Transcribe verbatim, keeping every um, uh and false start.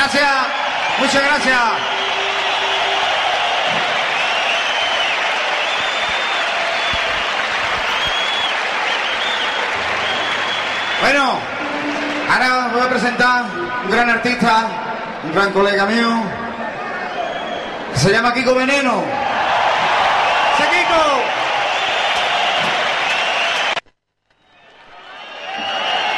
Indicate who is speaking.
Speaker 1: Gracias, muchas gracias. Bueno, ahora voy a presentar un gran artista, un gran colega mío, que se llama Kiko Veneno. ¡Sí, Kiko!